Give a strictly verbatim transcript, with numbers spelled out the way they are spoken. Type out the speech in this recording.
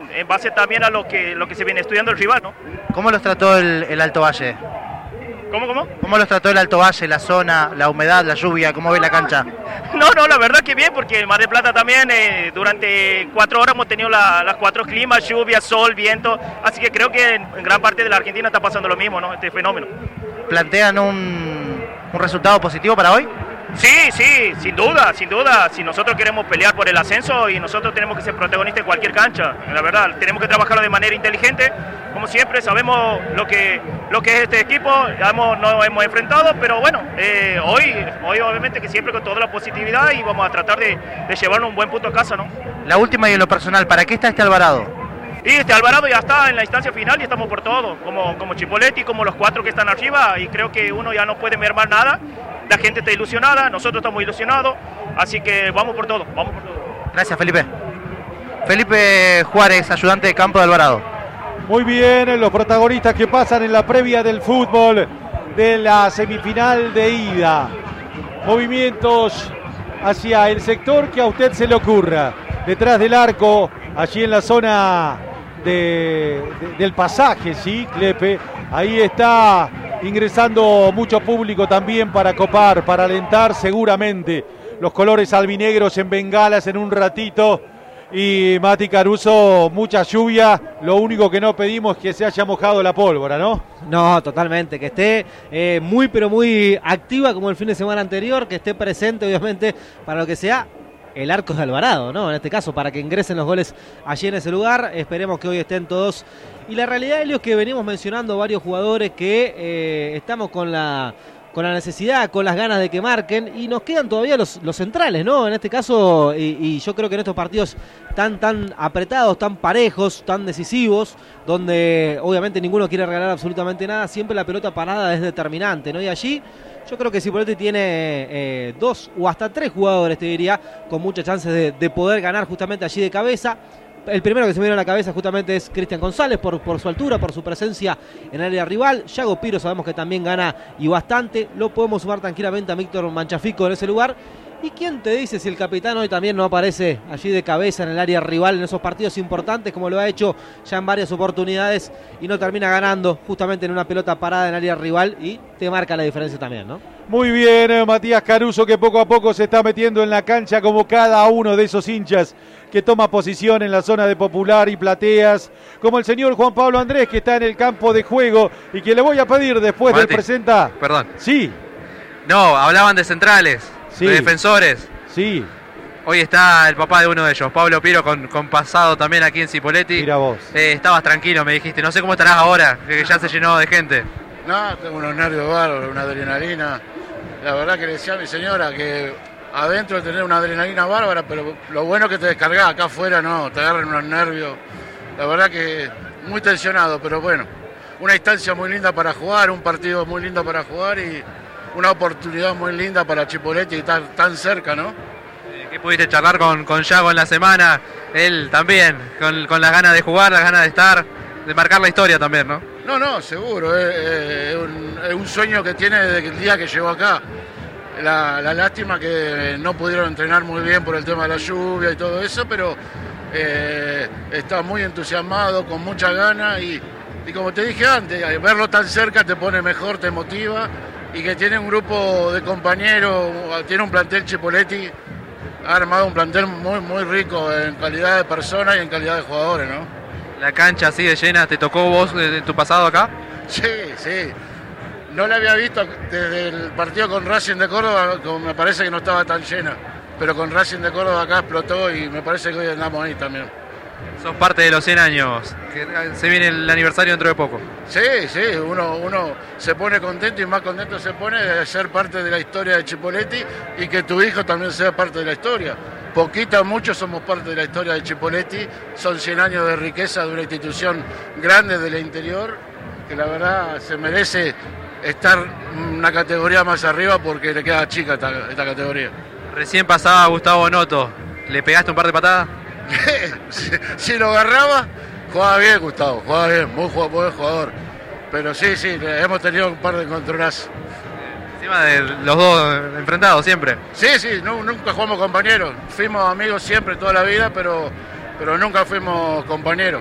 en base también a lo que, lo que se viene estudiando el rival, ¿no? ¿Cómo los trató el, el Alto Valle? ¿Cómo, cómo? ¿Cómo los trató el Alto Valle, la zona, la humedad, la lluvia? ¿Cómo ve la cancha? No, no, la verdad que bien, porque en Mar del Plata también eh, durante cuatro horas hemos tenido la, las cuatro climas, lluvia, sol, viento, así que creo que en, en gran parte de la Argentina está pasando lo mismo, ¿no? Este fenómeno. ¿Plantean un, un resultado positivo para hoy? Sí, sí, sin duda, sin duda. Si nosotros queremos pelear por el ascenso y nosotros tenemos que ser protagonistas en cualquier cancha, la verdad, tenemos que trabajarlo de manera inteligente. Como siempre, sabemos lo que, lo que es este equipo, ya hemos, nos hemos enfrentado, pero bueno, eh, hoy, hoy obviamente que siempre con toda la positividad y vamos a tratar de, de llevarnos un buen punto a casa, ¿no? La última y en lo personal, ¿para qué está este Alvarado? Y este Alvarado ya está en la instancia final y estamos por todo, como, como Chipolletti, como los cuatro que están arriba, y creo que uno ya no puede mermar nada. La gente está ilusionada, nosotros estamos ilusionados, así que vamos por todo, vamos por todo. Gracias, Felipe. Felipe Juárez, ayudante de campo de Alvarado. Muy bien, los protagonistas que pasan en la previa del fútbol de la semifinal de ida. Movimientos hacia el sector que a usted se le ocurra. Detrás del arco, allí en la zona de, de, del pasaje, ¿sí, Clepe? Ahí está ingresando mucho público también para copar, para alentar seguramente los colores albinegros en bengalas en un ratito. Y Mati Caruso, mucha lluvia, lo único que no pedimos es que se haya mojado la pólvora, ¿no? No, totalmente, que esté eh, muy pero muy activa como el fin de semana anterior, que esté presente obviamente para lo que sea el Arcos de Alvarado, ¿no? En este caso, para que ingresen los goles allí en ese lugar. Esperemos que hoy estén todos. Y la realidad, Elio, es que venimos mencionando varios jugadores que eh, estamos con la... con la necesidad, con las ganas de que marquen, y nos quedan todavía los, los centrales, ¿no? En este caso, y, y yo creo que en estos partidos tan, tan apretados, tan parejos, tan decisivos, donde obviamente ninguno quiere regalar absolutamente nada, siempre la pelota parada es determinante, ¿no? Y allí yo creo que Cipolletti tiene eh, dos o hasta tres jugadores, te diría, con muchas chances de, de poder ganar justamente allí de cabeza. El primero que se me viene a la cabeza justamente es Cristian González por, por su altura, por su presencia en el área rival. Yago Piro sabemos que también gana y bastante. Lo podemos sumar tranquilamente a Víctor Manchafico en ese lugar. ¿Y quién te dice si el capitán hoy también no aparece allí de cabeza en el área rival en esos partidos importantes, como lo ha hecho ya en varias oportunidades, y no termina ganando justamente en una pelota parada en el área rival y te marca la diferencia también, ¿no? Muy bien, Matías Caruso, que poco a poco se está metiendo en la cancha como cada uno de esos hinchas que toma posición en la zona de Popular y Plateas, como el señor Juan Pablo Andrés, que está en el campo de juego y que le voy a pedir después Mati, del presenta. Perdón. Sí. No, hablaban de centrales, sí, de defensores. Sí. Hoy está el papá de uno de ellos, Pablo Piro, con, con pasado también aquí en Cipolletti. Mira vos. Eh, estabas tranquilo, me dijiste. No sé cómo estarás ahora, que ya se llenó de gente. No, tengo unos nervios bárbaros, una adrenalina. La verdad que le decía a mi señora que adentro de tener una adrenalina bárbara, pero lo bueno es que te descargás, acá afuera no, te agarran unos nervios. La verdad que muy tensionado, pero bueno, una instancia muy linda para jugar, un partido muy lindo para jugar y una oportunidad muy linda para Chipolletti y estar tan cerca, ¿no? ¿Qué pudiste charlar con, con Yago en la semana? Él también, con, con las ganas de jugar, las ganas de estar, de marcar la historia también, ¿no? No, no, seguro, es, es, un, es un sueño que tiene desde el día que llegó acá. La, la lástima que no pudieron entrenar muy bien por el tema de la lluvia y todo eso, pero eh, está muy entusiasmado, con mucha ganas y, y como te dije antes, verlo tan cerca te pone mejor, te motiva y que tiene un grupo de compañeros, tiene un plantel Chipolletti, ha armado un plantel muy, muy rico en calidad de personas y en calidad de jugadores, ¿no? La cancha así de llena, ¿te tocó vos en tu pasado acá? Sí, sí. No la había visto desde el partido con Racing de Córdoba, como me parece que no estaba tan llena. Pero con Racing de Córdoba acá explotó y me parece que hoy andamos ahí también. Sos parte de los cien años, que se viene el aniversario dentro de poco. Sí, sí, uno, uno se pone contento y más contento se pone de ser parte de la historia de Chipolletti y que tu hijo también sea parte de la historia. Poquita o mucho somos parte de la historia de Chipolletti, son cien años de riqueza de una institución grande del interior, que la verdad se merece estar una categoría más arriba porque le queda chica esta, esta categoría. Recién pasaba Gustavo Noto, ¿le pegaste un par de patadas? si, si lo agarraba, jugaba bien Gustavo, jugaba bien, muy buen jugador. Pero sí, sí, hemos tenido un par de encontronazos. Encima de los dos enfrentados siempre. Sí, sí, no, nunca jugamos compañeros. Fuimos amigos siempre, toda la vida, pero, pero nunca fuimos compañeros.